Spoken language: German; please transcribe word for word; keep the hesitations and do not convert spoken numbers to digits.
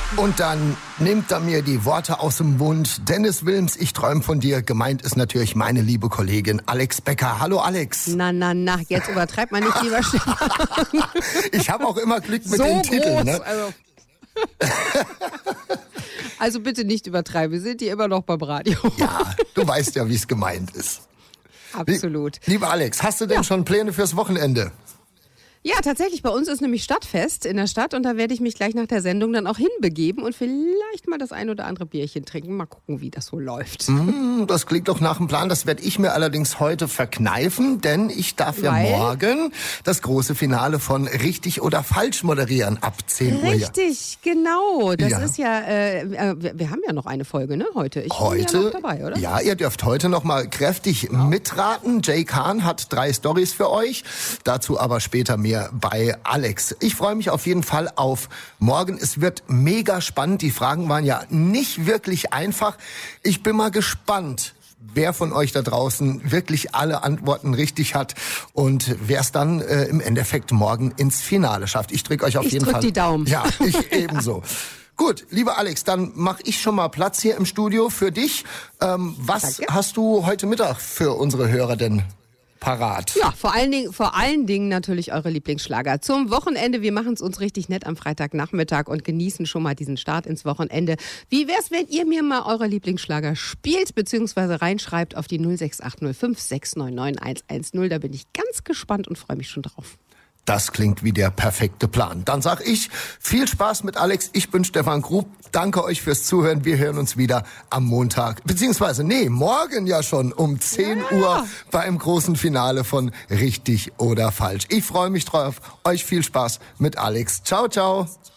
Und dann nimmt er mir die Worte aus dem Mund. Dennis Wilms, ich träume von dir. Gemeint ist natürlich meine liebe Kollegin Alex Becker. Hallo Alex. Na, na, na, jetzt übertreibt man nicht, lieber Stefan. Ich habe auch immer Glück mit so den groß, Titeln. Ne? Also. also bitte nicht übertreiben, wir sind hier immer noch beim Radio. Ja, du weißt ja, wie es gemeint ist. Absolut. Lieber Alex, hast du denn ja. schon Pläne fürs Wochenende? Ja, tatsächlich, bei uns ist nämlich Stadtfest in der Stadt und da werde ich mich gleich nach der Sendung dann auch hinbegeben und vielleicht mal das ein oder andere Bierchen trinken. Mal gucken, wie das so läuft. Mm, das klingt doch nach einem Plan. Das werde ich mir allerdings heute verkneifen, denn ich darf ja Weil? morgen das große Finale von Richtig oder Falsch moderieren ab zehn Uhr. Richtig, genau. Das Ja. ist ja, äh, wir, wir haben ja noch eine Folge, ne, heute. Ich Heute, bin ja noch dabei, oder? Ja, ihr dürft heute noch mal kräftig genau. mitraten. Jay Kahn hat drei Storys für euch. Dazu aber später mehr bei Alex. Ich freue mich auf jeden Fall auf morgen. Es wird mega spannend. Die Fragen waren ja nicht wirklich einfach. Ich bin mal gespannt, wer von euch da draußen wirklich alle Antworten richtig hat und wer es dann äh, im Endeffekt morgen ins Finale schafft. Ich drücke euch auf ich jeden drück Fall. die Daumen. Ja, ich ebenso. Gut, lieber Alex, dann mache ich schon mal Platz hier im Studio für dich. Ähm, was Danke. hast du heute Mittag für unsere Hörer denn parat? Ja, vor allen Dingen, vor allen Dingen natürlich eure Lieblingsschlager. Zum Wochenende, wir machen es uns richtig nett am Freitagnachmittag und genießen schon mal diesen Start ins Wochenende. Wie wär's, wenn ihr mir mal eure Lieblingsschlager spielt, beziehungsweise reinschreibt auf die null sechs acht null fünf sechs neun neun eins eins null. Da bin ich ganz gespannt und freue mich schon drauf. Das klingt wie der perfekte Plan. Dann sag ich, viel Spaß mit Alex. Ich bin Stefan Grub. Danke euch fürs Zuhören. Wir hören uns wieder am Montag. Beziehungsweise, nee, morgen ja schon um zehn Ja. Uhr beim großen Finale von Richtig oder Falsch. Ich freue mich drauf. Euch viel Spaß mit Alex. Ciao, ciao.